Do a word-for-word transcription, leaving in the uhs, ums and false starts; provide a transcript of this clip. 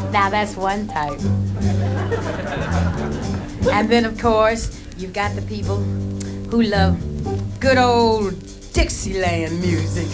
Now that's one type. And then, of course, you've got the people who love good old Dixieland music.